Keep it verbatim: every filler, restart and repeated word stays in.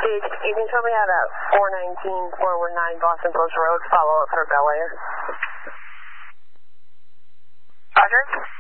Did you can show me how to four nineteen forward nine Boston Post Road, follow up for Bel Air. Roger.